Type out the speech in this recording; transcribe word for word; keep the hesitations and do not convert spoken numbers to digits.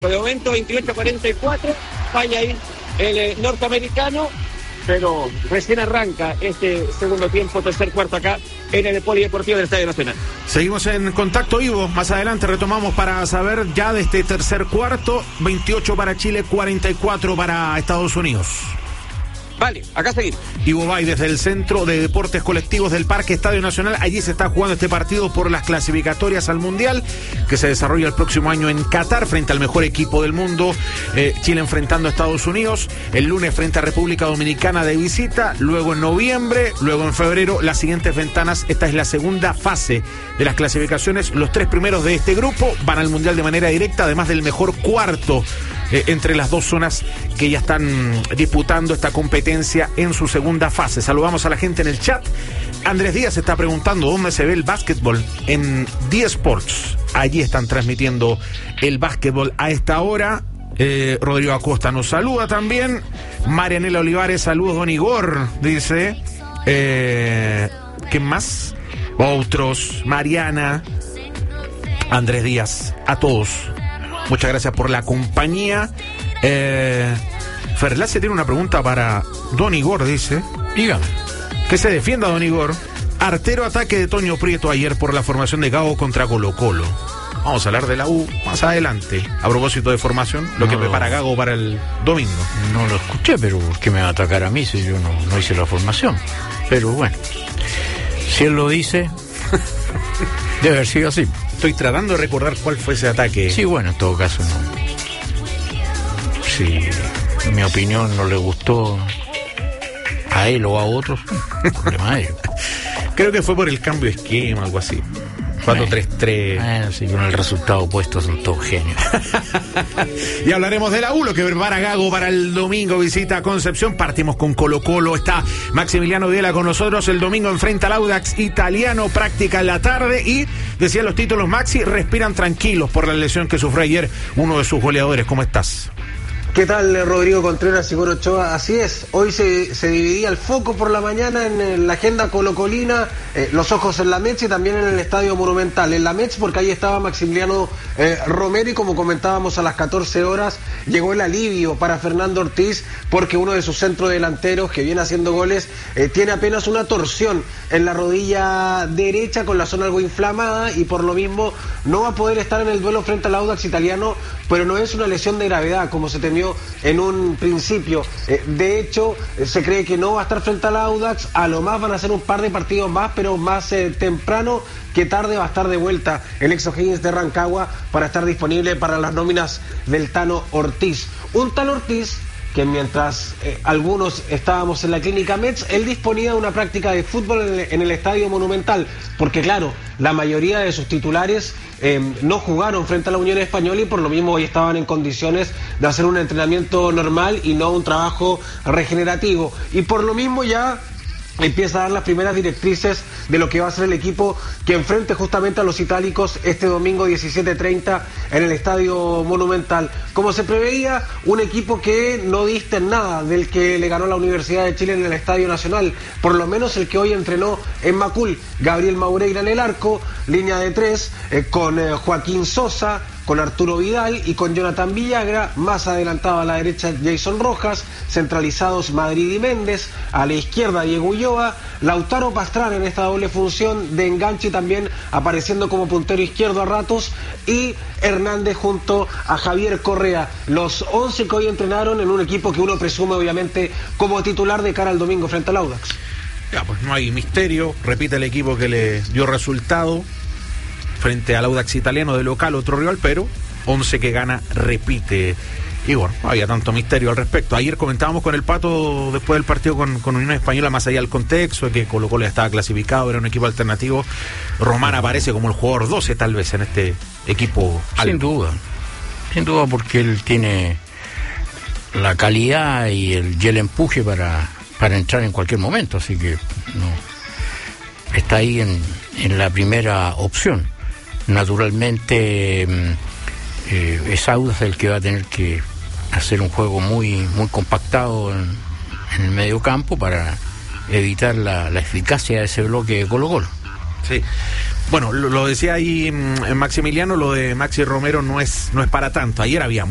De momento veintiocho a cuarenta y cuatro, falla ahí el eh, norteamericano, pero recién arranca este segundo tiempo, tercer cuarto acá en el Polideportivo del Estadio Nacional. Seguimos en contacto, Ivo. Más adelante retomamos para saber ya de este tercer cuarto. veintiocho para Chile, cuarenta y cuatro para Estados Unidos. Vale, acá seguimos. Ivo Bay desde el Centro de Deportes Colectivos del Parque Estadio Nacional. Allí se está jugando este partido por las clasificatorias al Mundial, que se desarrolla el próximo año en Qatar, frente al mejor equipo del mundo. eh, Chile enfrentando a Estados Unidos, el lunes frente a República Dominicana de visita, luego en noviembre, luego en febrero, las siguientes ventanas. Esta es la segunda fase de las clasificaciones. Los tres primeros de este grupo van al Mundial de manera directa, además del mejor cuarto eh, entre las dos zonas que ya están disputando esta competencia en su segunda fase. Saludamos a la gente en el chat. Andrés Díaz está preguntando dónde se ve el básquetbol. En D Sports. Allí están transmitiendo el básquetbol a esta hora. Eh, Rodrigo Acosta nos saluda también. Marianela Olivares, saludos, don Igor, dice. Eh, ¿Qué más? Otros, Mariana, Andrés Díaz, a todos. Muchas gracias por la compañía. Eh... Ferlace tiene una pregunta para Don Igor, dice. Dígame. Que se defienda, Don Igor. Artero ataque de Toño Prieto ayer por la formación de Gago contra Colo Colo. Vamos a hablar de la U más adelante. A propósito de formación, lo no, que prepara Gago para el domingo. No lo escuché, pero ¿por qué me va a atacar a mí si yo no, no hice la formación? Pero bueno, si él lo dice, debe haber sido así. Estoy tratando de recordar cuál fue ese ataque. Sí, bueno, en todo caso no. Sí. En mi opinión no le gustó a él o a otros, problema de ellos. Creo que fue por el cambio de esquema, algo así. cuatro tres tres. Ah, sí, con el resultado opuesto son todos genios. Y hablaremos de la U, lo que prepara Gago para el domingo, visita a Concepción. Partimos con Colo Colo, está Maximiliano Videla con nosotros. El domingo enfrenta al Audax Italiano, práctica en la tarde. Y, decían los títulos, Maxi, respiran tranquilos por la lesión que sufrió ayer uno de sus goleadores. ¿Cómo estás? ¿Qué tal, Rodrigo Contreras y Igor Ochoa? Así es, hoy se, se dividía el foco por la mañana en, en la agenda colocolina, eh, los ojos en la Mets y también en el Estadio Monumental. En la Mets porque ahí estaba Maximiliano eh, Romero y como comentábamos a las catorce horas llegó el alivio para Fernando Ortiz porque uno de sus centrodelanteros que viene haciendo goles eh, tiene apenas una torsión en la rodilla derecha con la zona algo inflamada y por lo mismo no va a poder estar en el duelo frente al Audax Italiano, pero no es una lesión de gravedad como se temió en un principio. Eh, de hecho, eh, se cree que no va a estar frente al Audax, a lo más van a ser un par de partidos más, pero más eh, temprano que tarde va a estar de vuelta el ex O'Higgins de Rancagua para estar disponible para las nóminas del Tano Ortiz. Un Tano Ortiz que mientras eh, algunos estábamos en la clínica Mets, él disponía de una práctica de fútbol en el, en el Estadio Monumental, porque claro, la mayoría de sus titulares eh, no jugaron frente a la Unión Española y por lo mismo hoy estaban en condiciones de hacer un entrenamiento normal y no un trabajo regenerativo. Y por lo mismo ya empieza a dar las primeras directrices de lo que va a ser el equipo que enfrente justamente a los itálicos este domingo diecisiete treinta en el Estadio Monumental. Como se preveía, un equipo que no dista en nada del que le ganó la Universidad de Chile en el Estadio Nacional, por lo menos el que hoy entrenó en Macul. Gabriel Maureira en el arco, línea de tres, eh, con eh, Joaquín Sosa, con Arturo Vidal y con Jonathan Villagra, más adelantado a la derecha Jason Rojas, centralizados Madrid y Méndez, a la izquierda Diego Ulloa, Lautaro Pastrana en esta doble función de enganche también apareciendo como puntero izquierdo a ratos, y Hernández junto a Javier Correa, los once que hoy entrenaron en un equipo que uno presume obviamente como titular de cara al domingo frente al Audax. Ya, pues no hay misterio, repite el equipo que le dio resultado frente al Audax Italiano de local, otro rival, pero once que gana, repite. Y bueno, no había tanto misterio al respecto. Ayer comentábamos con el Pato, después del partido con, con Unión Española, más allá del contexto, de que Colo Colo ya estaba clasificado, era un equipo alternativo. Román aparece como el jugador doce tal vez en este equipo. Sin alto. duda, sin duda porque él tiene la calidad y el, y el empuje para, para entrar en cualquier momento, así que no está ahí en, en la primera opción. Naturalmente eh, es Audax el que va a tener que hacer un juego muy muy compactado en, en el medio campo para evitar la, la eficacia de ese bloque de Colo Colo. Sí. Bueno, lo, lo decía ahí en Maximiliano, lo de Maxi Romero no es no es para tanto. Ayer había